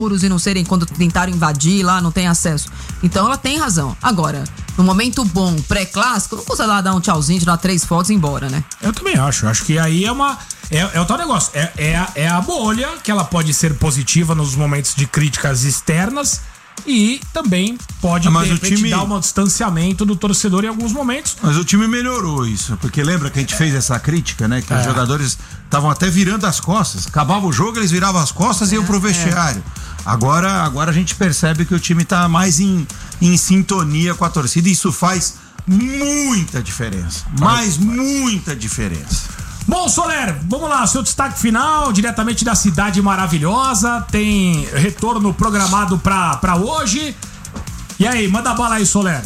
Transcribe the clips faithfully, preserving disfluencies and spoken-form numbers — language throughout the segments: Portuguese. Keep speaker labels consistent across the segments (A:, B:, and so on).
A: e não serem quando tentaram invadir lá, não tem acesso. Então ela tem razão. Agora, no momento bom, pré-clássico, não custa lá dar um tchauzinho, tirar três fotos e ir embora, né?
B: Eu também acho. Acho que aí é uma... É, é o tal negócio. É, é, a, é a bolha, que ela pode ser positiva nos momentos de críticas externas e também pode,
C: mas
B: de
C: o
B: repente,
C: time...
B: dar um distanciamento do torcedor em alguns momentos.
C: Mas o time melhorou isso, porque lembra que a gente fez essa crítica, né? Que é. os jogadores estavam até virando as costas. Acabava o jogo, eles viravam as costas e é, iam pro vestiário. É. Agora, agora a gente percebe que o time tá mais em, em sintonia com a torcida e isso faz muita diferença. Mas muita diferença.
B: Bom, Soler, vamos lá, seu destaque final, diretamente da cidade maravilhosa, tem retorno programado pra, pra hoje. E aí, manda a bala aí, Soler.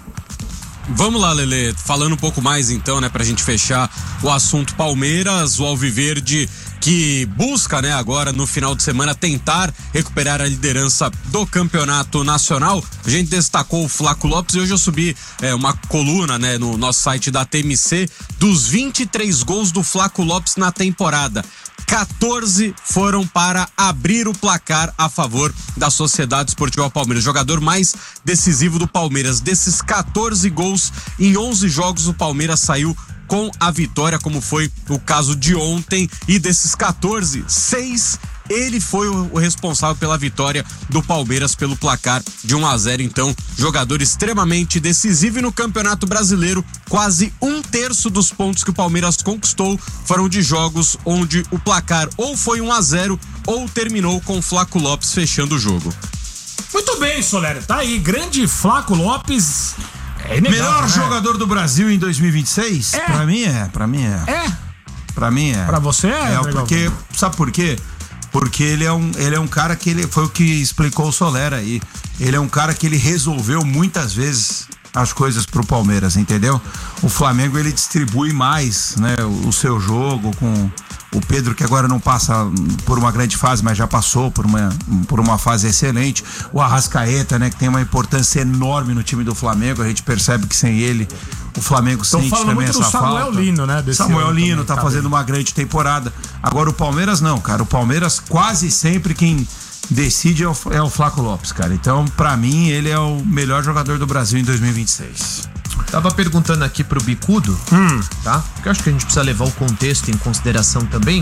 D: Vamos lá, Lelê, falando um pouco mais então, né, pra gente fechar o assunto Palmeiras, o Alviverde que busca, né, agora no final de semana tentar recuperar a liderança do campeonato nacional. A gente destacou o Flaco Lopes e hoje eu subi é, uma coluna, né, no nosso site da T M C dos vinte e três gols do Flaco Lopes na temporada. quatorze foram para abrir o placar a favor da Sociedade Esportiva Palmeiras. Jogador mais decisivo do Palmeiras. Desses quatorze gols, em onze jogos o Palmeiras saiu com a vitória, como foi o caso de ontem. E desses quatorze, seis ele foi o responsável pela vitória do Palmeiras pelo placar de um a zero. Então, jogador extremamente decisivo. E no Campeonato Brasileiro, quase um terço dos pontos que o Palmeiras conquistou foram de jogos onde o placar ou foi um a zero ou terminou com o Flaco Lopes fechando o jogo.
B: Muito bem, Soler, tá aí, grande Flaco Lopes.
C: É inegável, melhor né? jogador do Brasil em dois mil e vinte e seis?
B: É.
C: Pra mim é, pra mim é.
B: É?
C: Pra mim é.
B: Pra você é?
C: É, porque, sabe por quê? Porque ele é um, ele é um cara que ele foi o que explicou o Soler aí. Ele é um cara que ele resolveu muitas vezes as coisas pro Palmeiras, entendeu? O Flamengo ele distribui mais, né, o, o seu jogo com o Pedro, que agora não passa por uma grande fase, mas já passou por uma, por uma fase excelente. O Arrascaeta, né, que tem uma importância enorme no time do Flamengo. A gente percebe que sem ele o Flamengo
B: Estão
C: sente também essa falta.
B: Samuel Lino, né?
C: Samuel Lino tá, tá fazendo bem. Uma grande temporada. Agora o Palmeiras não, cara. O Palmeiras quase sempre quem decide é o, é o Flaco Lopes, cara. Então, pra mim, ele é o melhor jogador do Brasil em dois mil e vinte e seis.
E: Tava perguntando aqui pro Bicudo,
B: hum.
E: tá? Porque eu acho que a gente precisa levar o contexto em consideração também.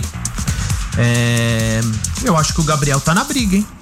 E: É... Eu acho que o Gabriel tá na briga, hein?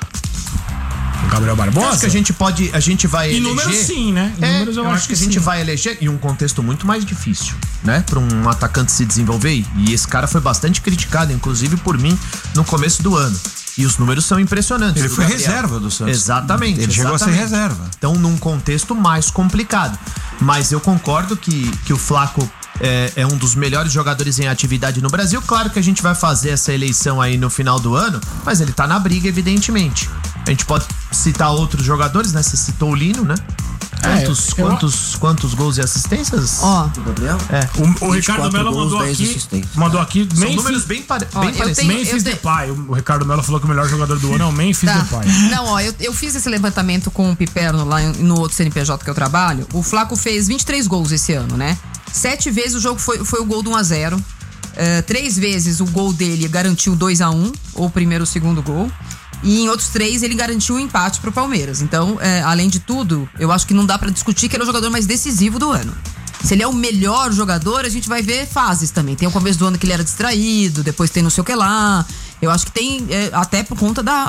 B: O Gabriel Barbosa?
E: Eu acho que a gente pode, a gente vai
B: em
E: eleger...
B: números sim, né? Em
E: é,
B: números eu,
E: eu
B: acho,
E: acho que,
B: que
E: a gente
B: sim.
E: vai eleger em um contexto muito mais difícil, né? Para um atacante se desenvolver. E esse cara foi bastante criticado, inclusive por mim, no começo do ano. E os números são impressionantes.
C: Ele foi Gabriel. reserva do Santos.
E: Exatamente.
C: Ele
E: exatamente.
C: chegou a ser reserva.
E: Então, num contexto mais complicado. Mas eu concordo que, que o Flaco é, é um dos melhores jogadores em atividade no Brasil. Claro que a gente vai fazer essa eleição aí no final do ano, mas ele tá na briga, evidentemente. A gente pode citar outros jogadores, né? Você citou o Lino, né? Quantos, é, quantos, eu... quantos gols e assistências?
A: Ó,
F: o Gabriel?
E: É.
B: O, o Ricardo Melo mandou aqui, mandou aqui
E: São Memphis, números bem, pare...
A: ó,
E: bem parecidos.
A: tenho,
B: Memphis
A: tenho...
B: Depay. O Ricardo Melo falou que o melhor jogador do ano é o Memphis
A: tá.
B: Depay.
A: Não, ó, eu, eu fiz esse levantamento com o Piperno lá no outro C N P J que eu trabalho. O Flaco fez vinte e três gols esse ano, né? Sete vezes o jogo foi, foi o gol do um a zero. Uh, três vezes o gol dele garantiu dois a um, ou o primeiro ou o segundo gol. E em outros três ele garantiu um empate pro Palmeiras. Então, é, além de tudo, eu acho que não dá pra discutir que ele é o jogador mais decisivo do ano. Se ele é o melhor jogador, a gente vai ver fases também. Tem o começo do ano que ele era distraído, depois tem não sei o que lá. Eu acho que tem, é, até por conta da,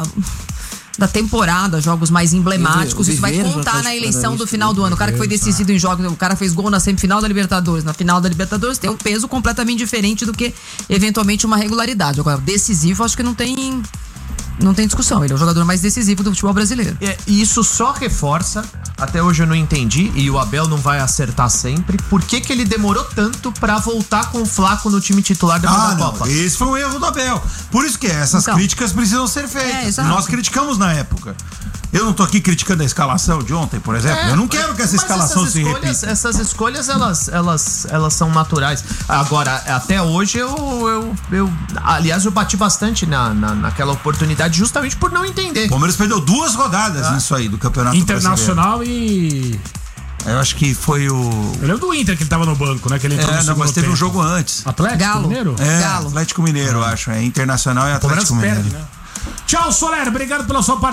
A: da temporada, jogos mais emblemáticos. Isso vai contar na eleição do final do ano. O cara que foi decisivo em jogos, o cara fez gol na semifinal da Libertadores. Na final da Libertadores tem um peso completamente diferente do que, eventualmente, uma regularidade. Agora, decisivo, acho que não tem... Não tem discussão, ele é o jogador mais decisivo do futebol brasileiro.
E: É, e isso só reforça, até hoje eu não entendi, e o Abel não vai acertar sempre, por que que ele demorou tanto pra voltar com o Flaco no time titular depois
C: ah,
E: da
C: não,
E: Copa.
C: Esse foi um erro do Abel. Por isso que essas então, críticas precisam ser feitas. É, Nós criticamos na época. Eu não tô aqui criticando a escalação de ontem, por exemplo. É, eu não quero que essa escalação se repita.
E: Essas escolhas, elas, elas, elas são naturais. Agora, até hoje, eu, eu, eu aliás, eu bati bastante na, na, naquela oportunidade justamente por não entender.
C: O Palmeiras perdeu duas rodadas ah. nisso aí, do Campeonato
B: Internacional Brasileiro. E...
C: Eu acho que foi o...
B: Eu lembro do Inter que ele tava no banco, né? Que ele entrou
C: é,
B: no
C: não, mas teve
B: tempo.
C: um jogo antes.
B: Atlético
A: Galo.
B: Mineiro?
C: É,
A: Galo.
C: Atlético Mineiro, eu acho. É Internacional e Atlético Mineiro.
B: Perde, né? Tchau, Soler. Obrigado pela sua participação.